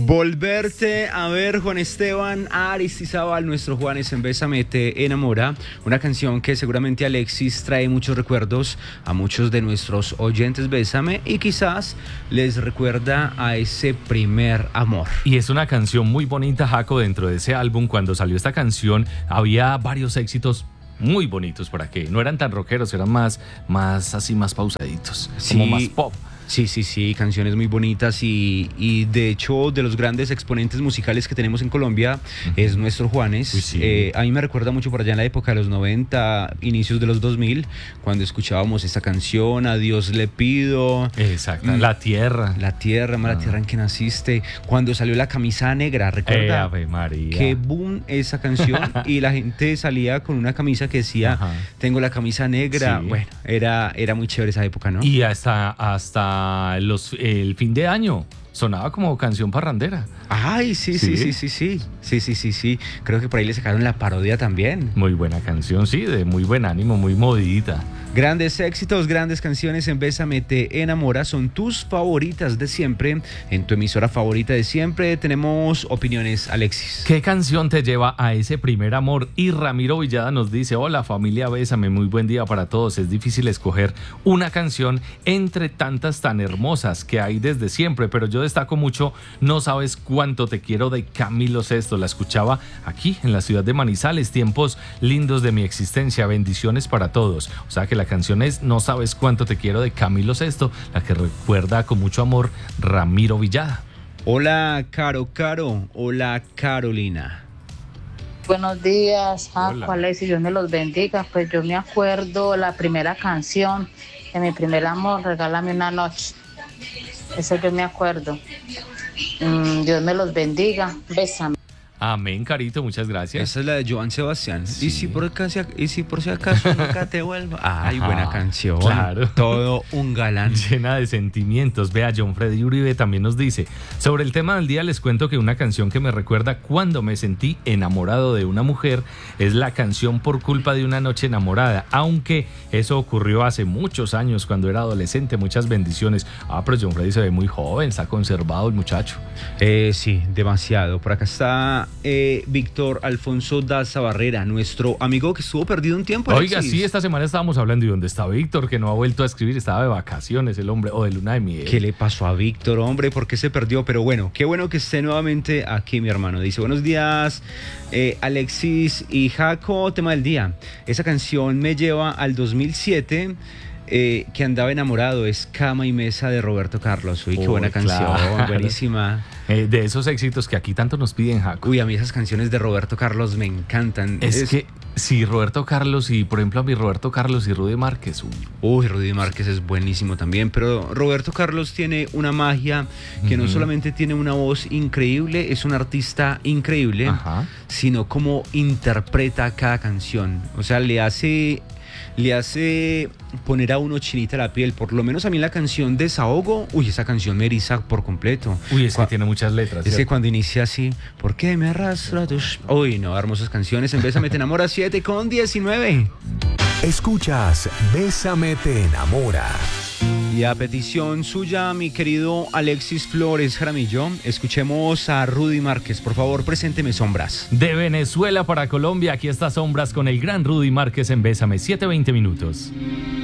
Volverte a ver, Juan Esteban Aristizábal, nuestro Juanes en Bésame te enamora, una canción que seguramente Alexis trae muchos recuerdos a muchos de nuestros oyentes Bésame y quizás les recuerda a ese primer amor. Y es una canción muy bonita, Jaco. Dentro de ese álbum, cuando salió esta canción, había varios éxitos muy bonitos por aquí. No eran tan rockeros, eran más así, más pausaditos, sí, como más pop. Sí, canciones muy bonitas y de hecho de los grandes exponentes musicales que tenemos en Colombia es nuestro Juanes. Sí. A mí me recuerda mucho por allá en la época de los 90, inicios de los 2000, cuando escuchábamos esa canción, A Dios le pido. Exacto, La Tierra. La Tierra, la tierra en que naciste. Cuando salió La Camisa Negra, ¿recuerda? Ave María. Qué boom esa canción y la gente salía con una camisa que decía, tengo la camisa negra. Sí. Bueno, era muy chévere esa época, ¿no? Y hasta el fin de año sonaba como canción parrandera. Ay, sí. Creo que por ahí le sacaron la parodia también. Muy buena canción, sí, de muy buen ánimo, muy movidita. Grandes éxitos, grandes canciones en Bésame te enamora, son tus favoritas de siempre, en tu emisora favorita de siempre. Tenemos opiniones, Alexis. ¿Qué canción te lleva a ese primer amor? Y Ramiro Villada nos dice: hola familia Bésame, muy buen día para todos. Es difícil escoger una canción entre tantas tan hermosas que hay desde siempre, pero yo destaco mucho No sabes cuánto te quiero, de Camilo Sesto. La escuchaba aquí en la ciudad de Manizales, tiempos lindos de mi existencia, bendiciones para todos. O sea que la canción es No sabes cuánto te quiero, de Camilo Sesto, la que recuerda con mucho amor Ramiro Villada. Hola Caro, hola Carolina. Buenos días, Jaco, Alexis, Dios me los bendiga. Pues yo me acuerdo la primera canción de mi primer amor, Regálame una noche. Eso yo me acuerdo. Dios me los bendiga. Bésame. Amén, Carito, muchas gracias. Esa es la de Joan Sebastián. Sí. Y si por si acaso nunca te vuelvo. Ay, buena canción. Claro. Todo un galán. Llena de sentimientos. Vea, John Freddy Uribe también nos dice: sobre el tema del día les cuento que una canción que me recuerda cuando me sentí enamorado de una mujer es la canción Por culpa de una noche enamorada, aunque eso ocurrió hace muchos años cuando era adolescente. Muchas bendiciones. Pero John Freddy se ve muy joven, está conservado el muchacho. Sí, demasiado. Por acá está Víctor Alfonso Daza Barrera, nuestro amigo que estuvo perdido un tiempo. Oiga, Alexis. sí, esta semana estábamos hablando. ¿Y dónde está Víctor? Que no ha vuelto a escribir, estaba de vacaciones el hombre, o de luna de miel. ¿Qué le pasó a Víctor, hombre? ¿Por qué se perdió? Pero bueno, qué bueno que esté nuevamente aquí, mi hermano. Dice: buenos días, Alexis y Jaco, tema del día. Esa canción me lleva al 2007, que andaba enamorado, es Cama y Mesa de Roberto Carlos. Uy, qué buena canción, claro. Buenísima. De esos éxitos que aquí tanto nos piden, Jaco. Uy, a mí esas canciones de Roberto Carlos me encantan. Es que sí, Roberto Carlos y, por ejemplo, a mí Roberto Carlos y Rudy Márquez. Uy, Rudy Márquez es buenísimo también, pero Roberto Carlos tiene una magia que no solamente tiene una voz increíble, es un artista increíble, sino como interpreta cada canción. O sea, le hace poner a uno chinita la piel. Por lo menos a mí la canción Desahogo, uy, esa canción me eriza por completo. Uy, es que tiene muchas letras. Es que cuando inicia así, ¿por qué me arrastra tus...? Uy, no, hermosas canciones. En Bésame te enamora, 7:19. Escuchas Bésame te enamora. Y a petición suya, mi querido Alexis Flores Jaramillo, escuchemos a Rudy Márquez. Por favor, presénteme Sombras. De Venezuela para Colombia, aquí está Sombras con el gran Rudy Márquez en Bésame, 7:20.